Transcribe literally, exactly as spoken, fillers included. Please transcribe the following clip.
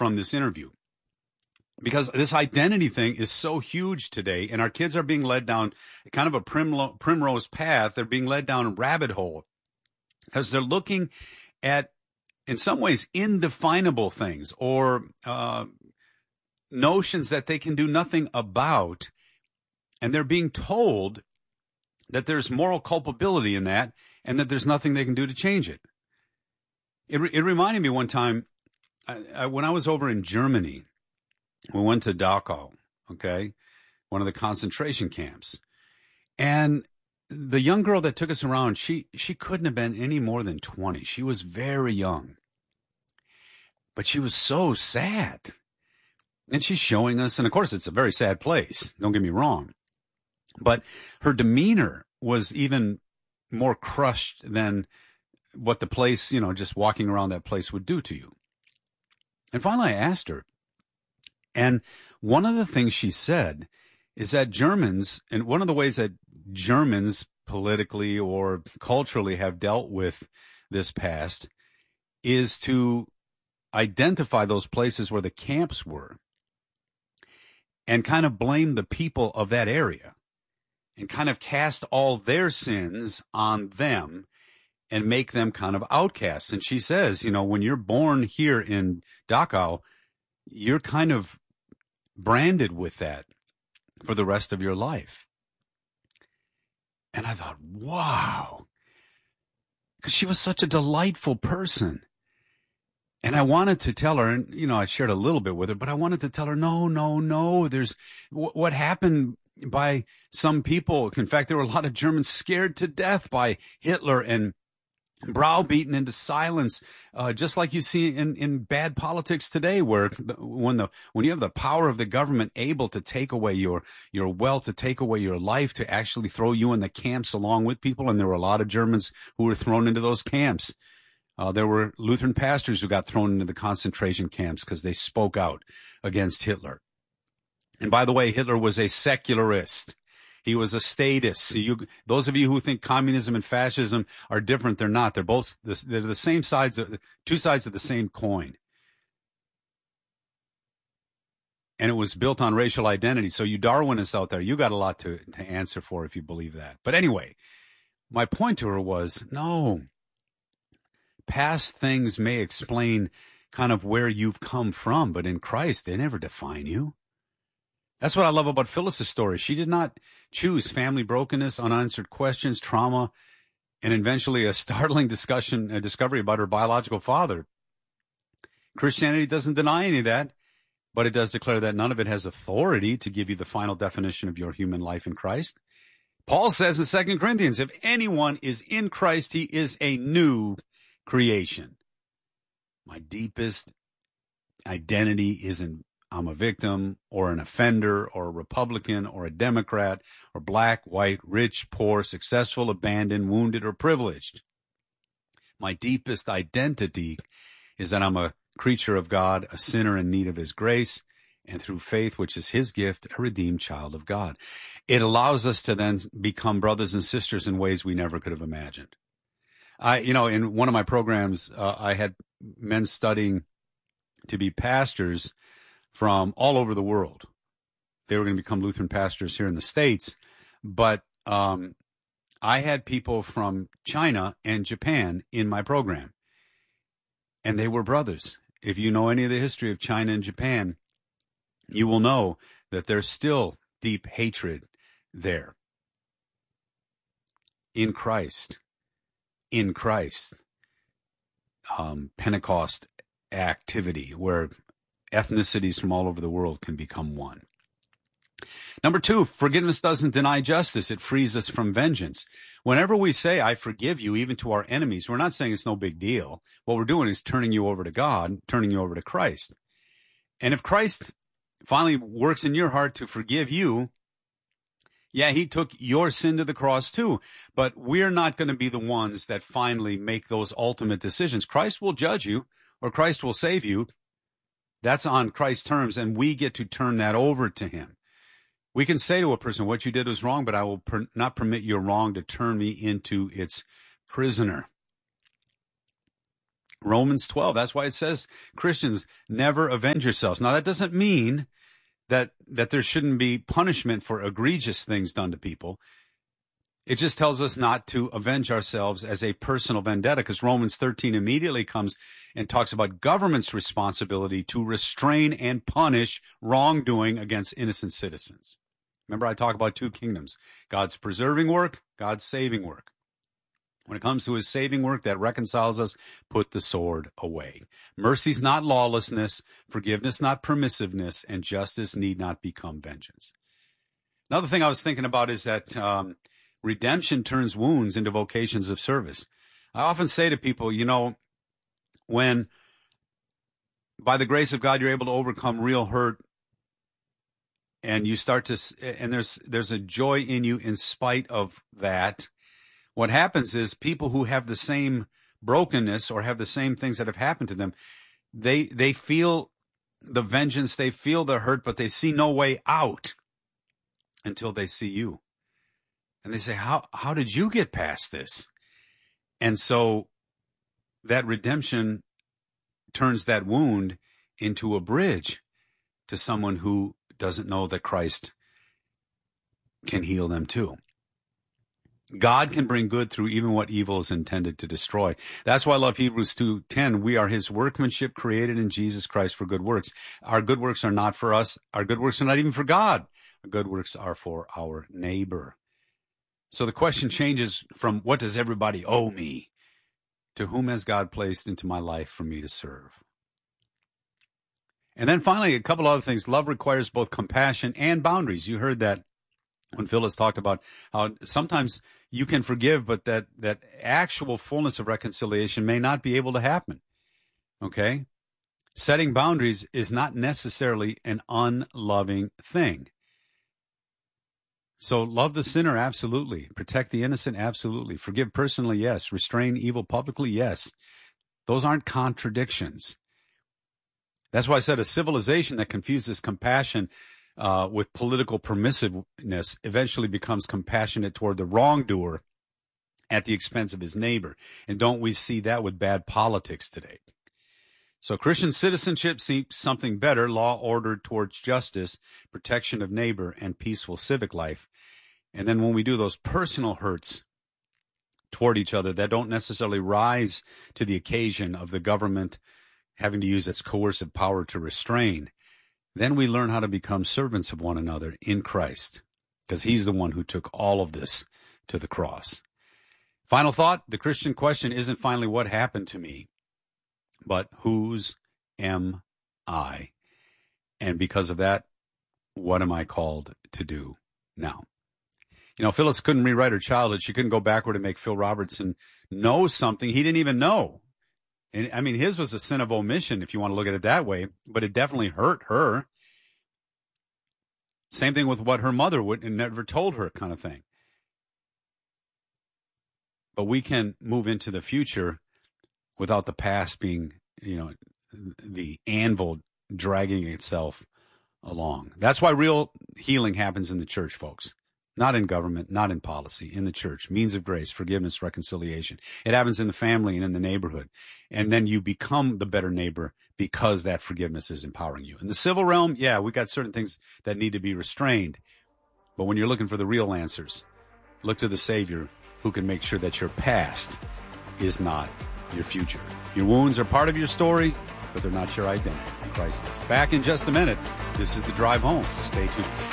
from this interview. Because this identity thing is so huge today, and our kids are being led down kind of a primlo- primrose path. They're being led down a rabbit hole because they're looking at, in some ways, indefinable things or uh, notions that they can do nothing about, and they're being told that there's moral culpability in that and that there's nothing they can do to change it. It, it reminded me one time I, I, when I was over in Germany. We went to Dachau, okay, one of the concentration camps. And the young girl that took us around, she she couldn't have been any more than twenty. She was very young. But she was so sad. And she's showing us, and of course it's a very sad place, don't get me wrong. But her demeanor was even more crushed than what the place, you know, just walking around that place would do to you. And finally I asked her, and one of the things she said is that Germans, and one of the ways that Germans politically or culturally have dealt with this past is to identify those places where the camps were and kind of blame the people of that area and kind of cast all their sins on them and make them kind of outcasts. And she says, you know, when you're born here in Dachau, you're kind of branded with that for the rest of your life. And I thought, wow, because she was such a delightful person. And I wanted to tell her, and, you know, I shared a little bit with her, but I wanted to tell her, no, no, no, there's w- what happened by some people. In fact, there were a lot of Germans scared to death by Hitler and browbeaten into silence, uh, just like you see in, in bad politics today, where the, when the when you have the power of the government able to take away your your wealth, to take away your life, to actually throw you in the camps along with people, and there were a lot of Germans who were thrown into those camps. Uh, there were Lutheran pastors who got thrown into the concentration camps because they spoke out against Hitler. And by the way, Hitler was a secularist. He was a statist. So you, those of you who think communism and fascism are different, they're not. They're both the, they're the same sides, of, two sides of the same coin. And it was built on racial identity. So you Darwinists out there, you got a lot to, to answer for if you believe that. But anyway, my point to her was, no, past things may explain kind of where you've come from, but in Christ, they never define you. That's what I love about Phyllis's story. She did not choose family brokenness, unanswered questions, trauma, and eventually a startling discussion, a discovery about her biological father. Christianity doesn't deny any of that, but it does declare that none of it has authority to give you the final definition of your human life in Christ. Paul says in Second Corinthians, if anyone is in Christ, he is a new creation. My deepest identity isn't I'm a victim or an offender or a Republican or a Democrat or black, white, rich, poor, successful, abandoned, wounded, or privileged. My deepest identity is that I'm a creature of God, a sinner in need of his grace, and through faith, which is his gift, a redeemed child of God. It allows us to then become brothers and sisters in ways we never could have imagined. I, you know, in one of my programs, uh, I had men studying to be pastors from all over the world. They were going to become Lutheran pastors here in the States. But um, I had people from China and Japan in my program. And they were brothers. If you know any of the history of China and Japan, you will know that there's still deep hatred there. In Christ. In Christ. Um, Pentecost activity where ethnicities from all over the world can become one. Number two, forgiveness doesn't deny justice. It frees us from vengeance. Whenever we say, I forgive you, even to our enemies, we're not saying it's no big deal. What we're doing is turning you over to God, turning you over to Christ. And if Christ finally works in your heart to forgive you, yeah, he took your sin to the cross too. But we're not going to be the ones that finally make those ultimate decisions. Christ will judge you, or Christ will save you. That's on Christ's terms, and we get to turn that over to him. We can say to a person, what you did was wrong, but I will per- not permit your wrong to turn me into its prisoner. Romans twelve. That's why it says, Christians, never avenge yourselves. Now, that doesn't mean that that there shouldn't be punishment for egregious things done to people. It just tells us not to avenge ourselves as a personal vendetta, because Romans thirteen immediately comes and talks about government's responsibility to restrain and punish wrongdoing against innocent citizens. Remember, I talk about two kingdoms, God's preserving work, God's saving work. When it comes to his saving work that reconciles us, put the sword away. Mercy's not lawlessness, forgiveness not permissiveness, and justice need not become vengeance. Another thing I was thinking about is that um, redemption turns wounds into vocations of service. I often say to people, you know, when by the grace of God you're able to overcome real hurt, and you start to, and there's there's a joy in you in spite of that. What happens is people who have the same brokenness or have the same things that have happened to them, they they feel the vengeance, they feel the hurt, but they see no way out until they see you. And they say, how how did you get past this? And so that redemption turns that wound into a bridge to someone who doesn't know that Christ can heal them too. God can bring good through even what evil is intended to destroy. That's why I love Hebrews two ten. We are his workmanship created in Jesus Christ for good works. Our good works are not for us. Our good works are not even for God. Our good works are for our neighbor. So the question changes from what does everybody owe me to whom has God placed into my life for me to serve? And then finally, a couple other things. Love requires both compassion and boundaries. You heard that when Phyllis talked about how sometimes you can forgive, but that, that actual fullness of reconciliation may not be able to happen. Okay? Setting boundaries is not necessarily an unloving thing. So love the sinner, absolutely. Protect the innocent, absolutely. Forgive personally, yes. Restrain evil publicly, yes. Those aren't contradictions. That's why I said a civilization that confuses compassion uh, with political permissiveness eventually becomes compassionate toward the wrongdoer at the expense of his neighbor. And don't we see that with bad politics today? So Christian citizenship seeks something better, law ordered towards justice, protection of neighbor, and peaceful civic life. And then when we do those personal hurts toward each other that don't necessarily rise to the occasion of the government having to use its coercive power to restrain, then we learn how to become servants of one another in Christ, because he's the one who took all of this to the cross. Final thought, the Christian question isn't finally what happened to me, but whose am I? And because of that, what am I called to do now? You know, Phyllis couldn't rewrite her childhood. She couldn't go backward and make Phil Robertson know something he didn't even know. And I mean, his was a sin of omission, if you want to look at it that way, but it definitely hurt her. Same thing with what her mother would and never told her, kind of thing. But we can move into the future without the past being, you know, the anvil dragging itself along. That's why real healing happens in the church, folks. Not in government, not in policy, in the church. Means of grace, forgiveness, reconciliation. It happens in the family and in the neighborhood. And then you become the better neighbor because that forgiveness is empowering you. In the civil realm, yeah, we got certain things that need to be restrained. But when you're looking for the real answers, look to the Savior who can make sure that your past is not your future. Your wounds are part of your story, but they're not your identity. Christ is. Back in just a minute. This is The Drive Home. Stay tuned.